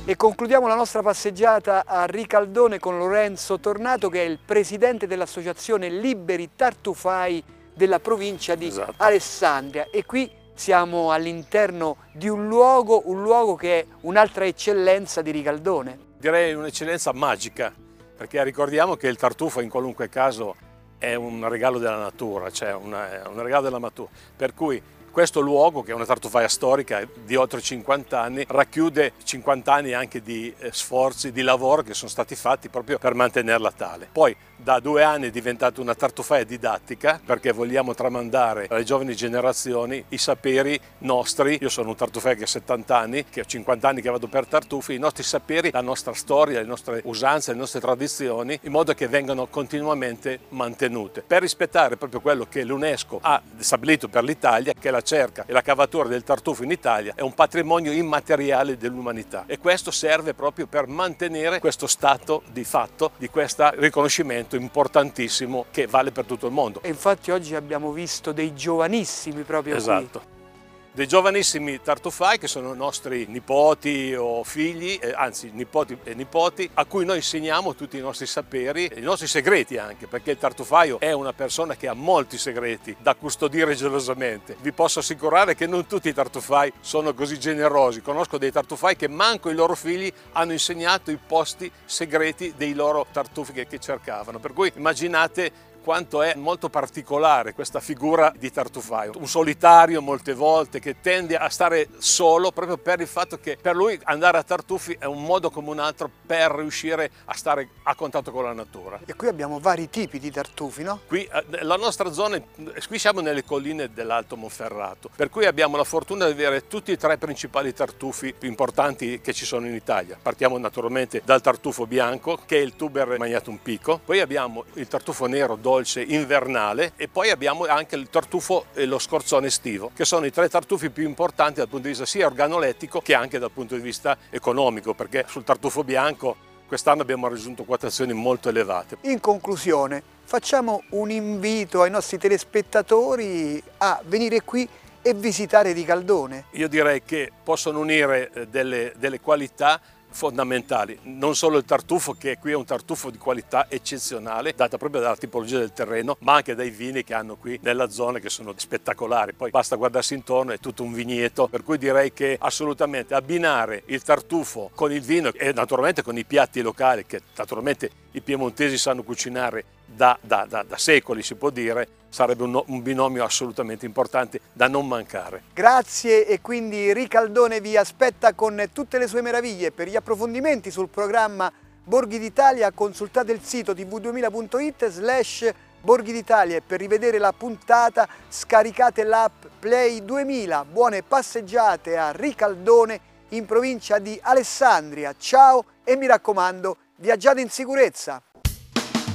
E concludiamo la nostra passeggiata a Ricaldone con Lorenzo Tornato, che è il presidente dell'associazione Liberi Tartufai della provincia di Alessandria. E qui siamo all'interno di un luogo che è un'altra eccellenza di Ricaldone. Direi un'eccellenza magica, perché ricordiamo che il tartufo in qualunque caso è un regalo della natura, cioè un regalo della natura, per cui questo luogo, che è una tartufaia storica di oltre 50 anni, racchiude 50 anni anche di sforzi, di lavoro che sono stati fatti proprio per mantenerla tale. Poi da 2 anni è diventata una tartufaia didattica, perché vogliamo tramandare alle giovani generazioni i saperi nostri. Io sono un tartufaio che ha 70 anni, che ho 50 anni che vado per tartufi, i nostri saperi, la nostra storia, le nostre usanze, le nostre tradizioni, in modo che vengano continuamente mantenute, per rispettare proprio quello che l'UNESCO ha stabilito per l'Italia, che la cerca e la cavatura del tartufo in Italia è un patrimonio immateriale dell'umanità, e questo serve proprio per mantenere questo stato di fatto, di questo riconoscimento importantissimo che vale per tutto il mondo. E infatti oggi abbiamo visto dei giovanissimi proprio qui. Dei giovanissimi tartufai che sono nostri nipoti o figli, anzi nipoti e nipoti, a cui noi insegniamo tutti i nostri saperi, i nostri segreti anche, perché il tartufaio è una persona che ha molti segreti da custodire gelosamente. Vi posso assicurare che non tutti i tartufai sono così generosi. Conosco dei tartufai che manco i loro figli hanno insegnato i posti segreti dei loro tartufi che cercavano. Per cui immaginate quanto è molto particolare questa figura di tartufaio, un solitario molte volte che tende a stare solo proprio per il fatto che per lui andare a tartufi è un modo come un altro per riuscire a stare a contatto con la natura. E qui abbiamo vari tipi di tartufi, no? Qui la nostra zona, qui siamo nelle colline dell'Alto Monferrato, per cui abbiamo la fortuna di avere tutti e 3 i principali tartufi più importanti che ci sono in Italia. Partiamo naturalmente dal tartufo bianco, che è il Tuber magnatum pico, poi abbiamo il tartufo nero dolce invernale, e poi abbiamo anche il tartufo e lo scorzone estivo, che sono i 3 tartufi più importanti dal punto di vista sia organolettico che anche dal punto di vista economico, perché sul tartufo bianco quest'anno abbiamo raggiunto quotazioni molto elevate. In conclusione, facciamo un invito ai nostri telespettatori a venire qui e visitare Ricaldone. Io direi che possono unire delle qualità fondamentali, non solo il tartufo, che qui è un tartufo di qualità eccezionale data proprio dalla tipologia del terreno, ma anche dai vini che hanno qui nella zona, che sono spettacolari. Poi basta guardarsi intorno, è tutto un vigneto, per cui direi che assolutamente abbinare il tartufo con il vino e naturalmente con i piatti locali, che naturalmente i piemontesi sanno cucinare da secoli, si può dire, sarebbe un binomio assolutamente importante da non mancare. Grazie, e quindi Ricaldone vi aspetta con tutte le sue meraviglie. Per gli approfondimenti sul programma Borghi d'Italia consultate il sito tv2000.it/Borghi d'Italia, e per rivedere la puntata scaricate l'app Play 2000. Buone passeggiate a Ricaldone in provincia di Alessandria. Ciao, e mi raccomando, viaggiate in sicurezza!